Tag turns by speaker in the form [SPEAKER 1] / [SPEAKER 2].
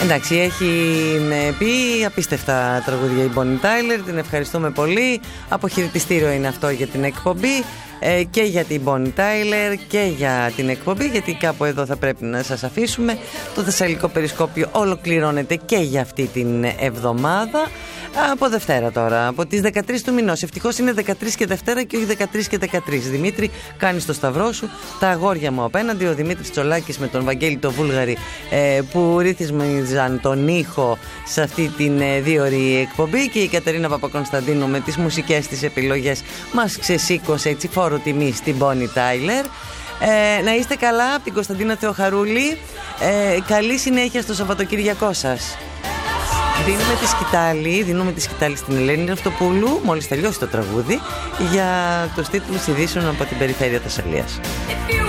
[SPEAKER 1] Εντάξει, έχει πει απίστευτα τραγούδια η Bonnie Tyler, την ευχαριστούμε πολύ. Αποχαιρετιστήριο είναι αυτό για την εκπομπή, και για την Bonnie Tyler και για την εκπομπή, γιατί κάπου εδώ θα πρέπει να σας αφήσουμε. Το Θεσσαλικό Περισκόπιο ολοκληρώνεται και για αυτή την εβδομάδα. Από Δευτέρα τώρα, από τις 13 του μηνός. Ευτυχώς είναι 13 και Δευτέρα και όχι 13 και 13. Δημήτρη, κάνεις το σταυρό σου. Τα αγόρια μου απέναντι, ο Δημήτρης Τσολάκης με τον Βαγγέλη το Βούλγαρη, που ρύθμιζαν τον ήχο σε αυτή την 2ωρη εκπομπή, και η Κατερίνα Παπακωνσταντίνου με τις μουσικές της επιλογές μας ξεσήκωσε έτσι φόρο τιμή στην Bonnie Tyler. Να είστε καλά από την Κωνσταντίνα Θεοχαρούλη. Καλή συνέχεια στο Σαββατοκυριακό σας. Δίνουμε τη σκητάλη στην Ελένη Ραυτοπούλου μόλις τελειώσει το τραγούδι, για τους τίτλους ειδήσεων από την περιφέρεια Θεσσαλίας.